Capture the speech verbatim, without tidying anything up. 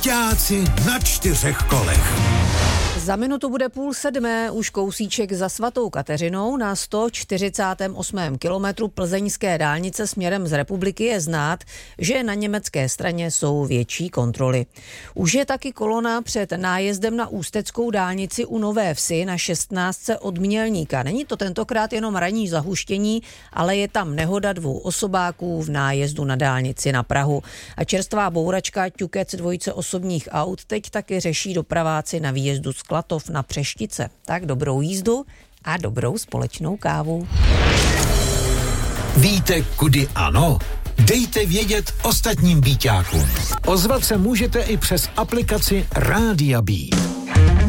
Byťáci na čtyřech kolech. Za minutu bude půl sedmé, už kousíček za Svatou Kateřinou na sto čtyřicátém osmém kilometru plzeňské dálnice směrem z republiky je znát, že na německé straně jsou větší kontroly. Už je taky kolona před nájezdem na ústeckou dálnici u Nové Vsi na šestnáctce od Mělníka. Není to tentokrát jenom ranní zahuštění, ale je tam nehoda dvou osobáků v nájezdu na dálnici na Prahu. A čerstvá bouračka ťukec dvojice osobních aut teď taky řeší dopraváci na výjezdu z Klatov na Přeštice. Tak dobrou jízdu a dobrou společnou kávu. Víte, kudy ano? Dejte vědět ostatním byťákům. Ozvat se můžete i přes aplikaci Rádia Beat.